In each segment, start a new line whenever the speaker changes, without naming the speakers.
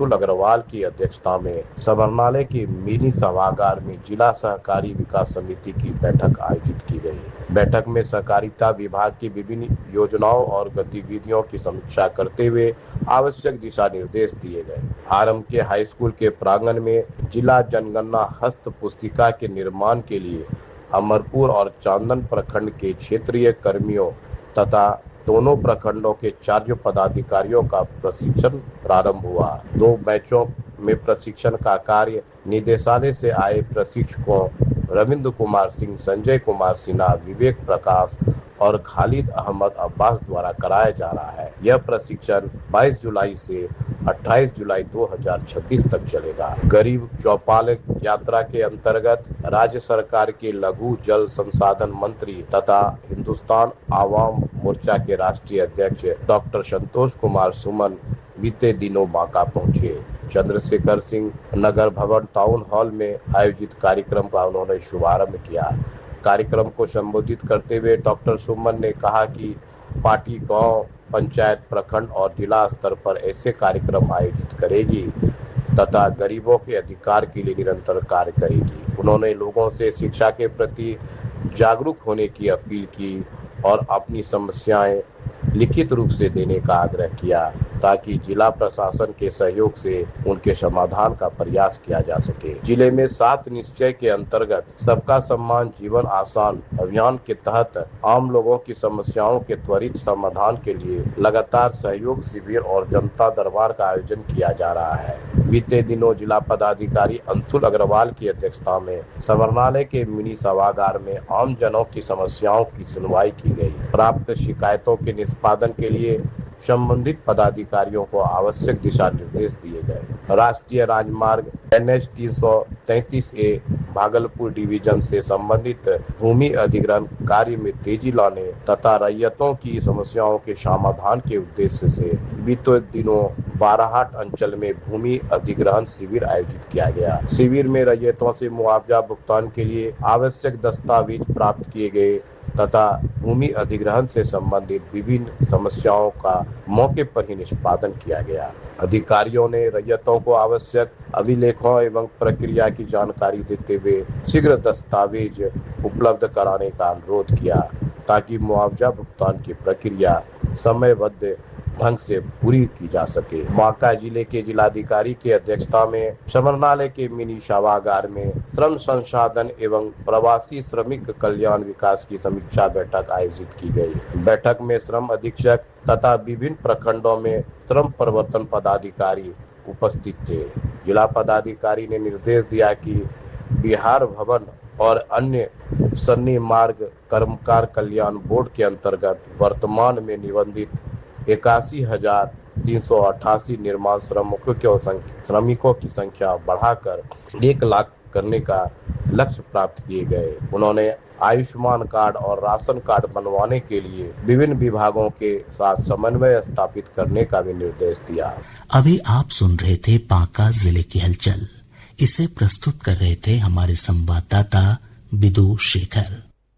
अंशुल अग्रवाल की अध्यक्षता में समाहरणालय के मिनी सभागार में जिला सहकारी विकास समिति की बैठक आयोजित की गई। बैठक में सहकारिता विभाग की विभिन्न योजनाओं और गतिविधियों की समीक्षा करते हुए आवश्यक दिशा निर्देश दिए गए। आरंभ के हाई स्कूल के प्रांगण में जिला जनगणना हस्त पुस्तिका के निर्माण के लिए अमरपुर और चांदन प्रखंड के क्षेत्रीय कर्मियों तथा दोनों प्रखंडों के 4 पदाधिकारियों का प्रशिक्षण प्रारंभ हुआ। 2 बैचों में प्रशिक्षण का कार्य निदेशालय से आए प्रशिक्षकों रविंद्र कुमार सिंह, संजय कुमार सिन्हा, विवेक प्रकाश और खालिद अहमद अब्बास द्वारा कराया जा रहा है। यह प्रशिक्षण 22 जुलाई से 28 जुलाई 2026 तक चलेगा। गरीब चौपाल यात्रा के अंतर्गत राज्य सरकार के लघु जल संसाधन मंत्री तथा हिंदुस्तान आवाम मोर्चा के राष्ट्रीय अध्यक्ष डॉक्टर संतोष कुमार सुमन बीते दिनों बांका पहुंचे। चंद्रशेखर सिंह नगर भवन टाउन हॉल में आयोजित कार्यक्रम का उन्होंने शुभारंभ किया। कार्यक्रम को संबोधित करते हुए डॉक्टर सुमन ने कहा कि पार्टी गांव, पंचायत, प्रखंड और जिला स्तर पर ऐसे कार्यक्रम आयोजित करेगी तथा गरीबों के अधिकार के लिए निरंतर कार्य करेगी। उन्होंने लोगों से शिक्षा के प्रति जागरूक होने की अपील की और अपनी समस्याएं लिखित रूप से देने का आग्रह किया ताकि जिला प्रशासन के सहयोग से उनके समाधान का प्रयास किया जा सके। जिले में 7 निश्चय के अंतर्गत सबका सम्मान जीवन आसान अभियान के तहत आम लोगों की समस्याओं के त्वरित समाधान के लिए लगातार सहयोग शिविर और जनता दरबार का आयोजन किया जा रहा है। बीते दिनों जिला पदाधिकारी अंशुल अग्रवाल की अध्यक्षता में समाहरणालय के मिनी सभागार में आम जनों की समस्याओं की सुनवाई की गई। प्राप्त शिकायतों के निष्पादन के लिए संबंधित पदाधिकारियों को आवश्यक दिशा निर्देश दिए गए। राष्ट्रीय राजमार्ग NH 333A भागलपुर डिवीजन से संबंधित भूमि अधिग्रहण कार्य में तेजी लाने तथा रैयतों की समस्याओं के समाधान के उद्देश्य से बीते दिनों बाराहाट अंचल में भूमि अधिग्रहण शिविर आयोजित किया गया। शिविर में रैयतों से मुआवजा भुगतान के लिए आवश्यक दस्तावेज प्राप्त किए गए तथा भूमि अधिग्रहण से संबंधित विभिन्न समस्याओं का मौके पर ही निष्पादन किया गया। अधिकारियों ने रैयतों को आवश्यक अभिलेखों एवं प्रक्रिया की जानकारी देते हुए शीघ्र दस्तावेज उपलब्ध कराने का अनुरोध किया ताकि मुआवजा भुगतान की प्रक्रिया समयबद्ध ढंग से पूरी की जा सके। बांका जिले के जिलाधिकारी की अध्यक्षता में समाहरणालय के मिनी सभागार में श्रम संसाधन एवं प्रवासी श्रमिक कल्याण विकास की समीक्षा बैठक आयोजित की गई। बैठक में श्रम अधीक्षक तथा विभिन्न प्रखंडों में श्रम प्रवर्तन पदाधिकारी उपस्थित थे। जिला पदाधिकारी ने निर्देश दिया कि बिहार भवन और अन्य सन्नी मार्ग कर्मकार कल्याण बोर्ड के अंतर्गत वर्तमान में निबंधित 81,388 निर्माण श्रमिकों की संख्या बढ़ाकर 1 लाख करने का लक्ष्य प्राप्त किए गए। उन्होंने आयुष्मान कार्ड और राशन कार्ड बनवाने के लिए विभिन्न विभागों के साथ समन्वय स्थापित करने का भी निर्देश दिया।
अभी आप सुन रहे थे बांका जिले की हलचल। इसे प्रस्तुत कर रहे थे हमारे संवाददाता बिदु शेखर।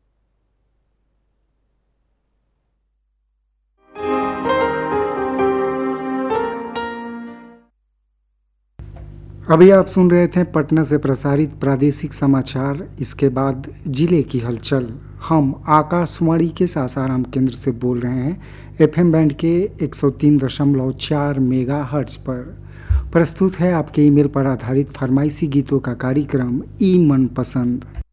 अभी आप सुन रहे थे पटना से प्रसारित प्रादेशिक समाचार। इसके बाद जिले की हलचल। हम आकाशवाणी के सासाराम केंद्र से बोल रहे हैं FM बैंड के 103.4 मेगाहर्ट्ज पर। प्रस्तुत है आपके ईमेल पर आधारित फरमाइशी गीतों का कार्यक्रम ई मन पसंद।